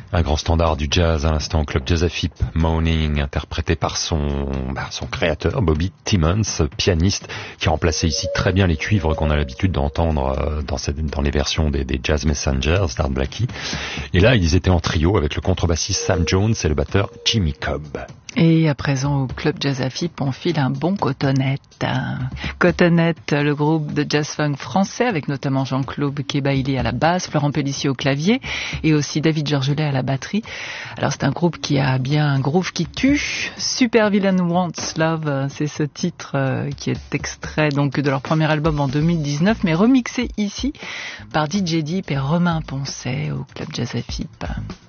Un grand standard du jazz à l'instant, Club Jazz Afip, Morning, interprété par son créateur, Bobby Timmons, pianiste, qui a remplacé ici très bien les cuivres qu'on a l'habitude d'entendre dans les versions des Jazz Messengers d'Art Blakey. Et là, ils étaient en trio avec le contrebassiste Sam Jones et le batteur Jimmy Cobb. Et à présent, au Club Jazz Afip, on file un bon Cotonette. Cotonette, le groupe de jazz-funk français, avec notamment Jean-Claude Kebaili à la basse, Florent Pellissier au clavier, et aussi David Georgelet à la batterie. Alors c'est un groupe qui a bien un groove qui tue. Supervillain Wants Love, c'est ce titre qui est extrait donc de leur premier album en 2019, mais remixé ici par DJ Deep et Romain Poncet au Club Jazz Afip.